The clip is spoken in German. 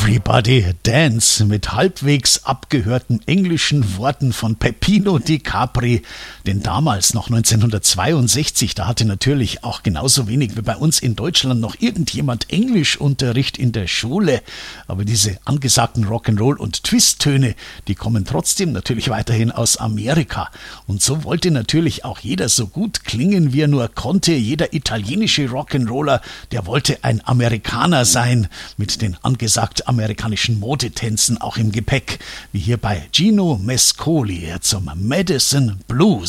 Everybody Dance mit halbwegs abgehörten englischen Worten von Peppino Di Capri. Denn damals, noch 1962, da hatte natürlich auch genauso wenig wie bei uns in Deutschland noch irgendjemand Englischunterricht in der Schule. Aber diese angesagten Rock'n'Roll- und Twist-Töne, die kommen trotzdem natürlich weiterhin aus Amerika. Und so wollte natürlich auch jeder so gut klingen, wie er nur konnte. Jeder italienische Rock'n'Roller, der wollte ein Amerikaner sein, mit den angesagt amerikanischen Modetänzen auch im Gepäck, wie hier bei Gino Mescoli zum Medicine Blues.